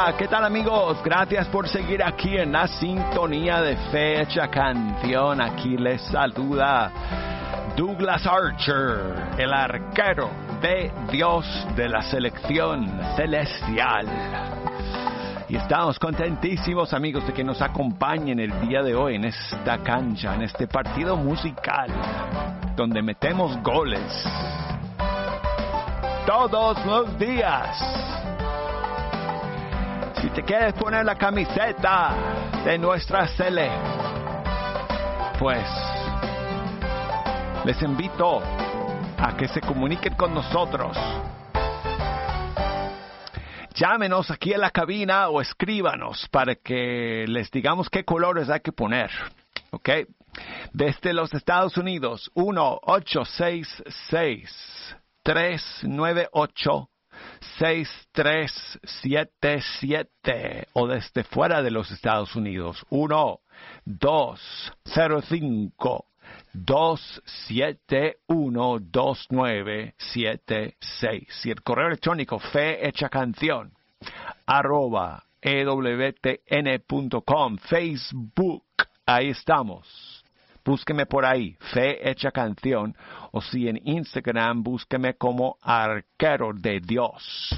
Hola, ¿qué tal amigos? Gracias por seguir aquí en la sintonía de Fecha Canción. Aquí les saluda Douglas Archer, el arquero de Dios de la selección celestial. Y estamos contentísimos amigos de que nos acompañen el día de hoy en esta cancha, en este partido musical, donde metemos goles todos los días. Si te quieres poner la camiseta de nuestra Sele, pues les invito a que se comuniquen con nosotros. Llámenos aquí en la cabina o escríbanos para que les digamos qué colores hay que poner. ¿Ok? Desde los Estados Unidos, 1-866-398-6377, o desde fuera de los Estados Unidos, 1-205-271-2976. Y el correo electrónico fehechacancion@ewtn.com. Facebook, ahí estamos. Búsqueme por ahí, Fe Hecha Canción, o si en Instagram, búsqueme como Arquero de Dios.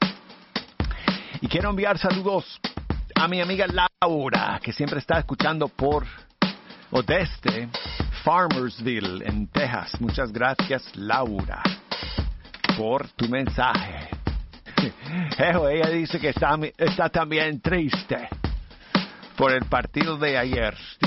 Y quiero enviar saludos a mi amiga Laura, que siempre está escuchando desde Farmersville, en Texas. Muchas gracias, Laura, por tu mensaje. Ella dice que está también triste por el partido de ayer.